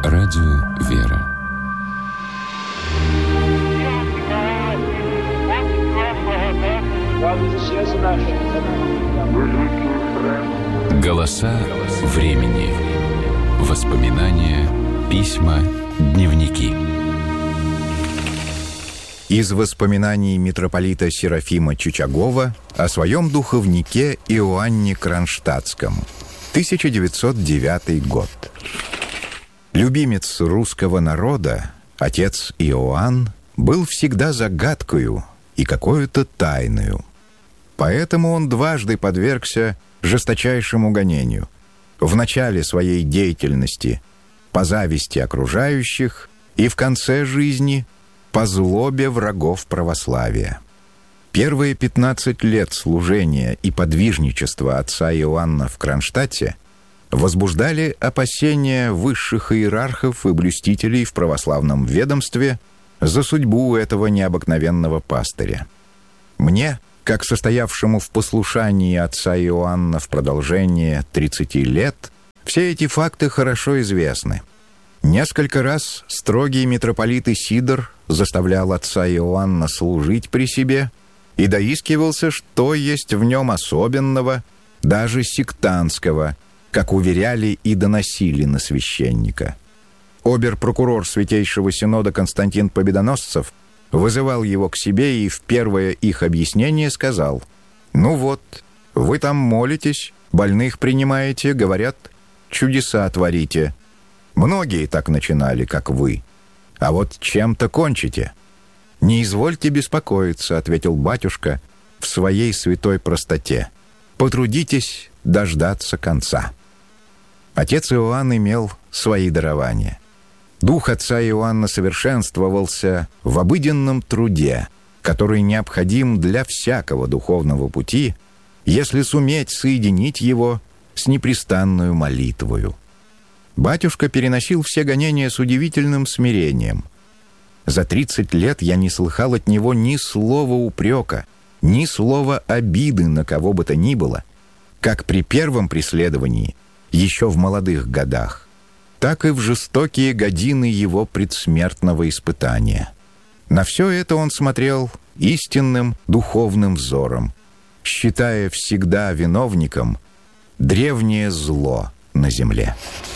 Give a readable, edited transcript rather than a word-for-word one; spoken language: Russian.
Радио «Вера». Голоса времени. Воспоминания, письма, дневники. Из воспоминаний митрополита Серафима Чучагова о своем духовнике Иоанне Кронштадтском. 1909 год. Любимец русского народа, отец Иоанн, был всегда загадкою и какою-то тайною. Поэтому он дважды подвергся жесточайшему гонению. В начале своей деятельности по зависти окружающих и в конце жизни по злобе врагов православия. Первые 15 лет служения и подвижничества отца Иоанна в Кронштадте возбуждали опасения высших иерархов и блюстителей в православном ведомстве за судьбу этого необыкновенного пастыря. Мне, как состоявшему в послушании отца Иоанна в продолжение 30 лет, все эти факты хорошо известны. Несколько раз строгий митрополит Исидор заставлял отца Иоанна служить при себе и доискивался, что есть в нем особенного, даже сектантского, как уверяли и доносили на священника. Обер-прокурор Святейшего Синода Константин Победоносцев вызывал его к себе и в первое их объяснение сказал: «Ну вот, вы там молитесь, больных принимаете, говорят, чудеса творите. Многие так начинали, как вы. А вот чем-то кончите». «Не извольте беспокоиться», — ответил батюшка в своей святой простоте. «Потрудитесь дождаться конца». Отец Иоанн имел свои дарования. Дух отца Иоанна совершенствовался в обыденном труде, который необходим для всякого духовного пути, если суметь соединить его с непрестанную молитвою. Батюшка переносил все гонения с удивительным смирением. За 30 лет я не слыхал от него ни слова упрека, ни слова обиды на кого бы то ни было, как при первом преследовании, еще в молодых годах, так и в жестокие годины его предсмертного испытания. На все это он смотрел истинным духовным взором, считая всегда виновником древнее зло на земле.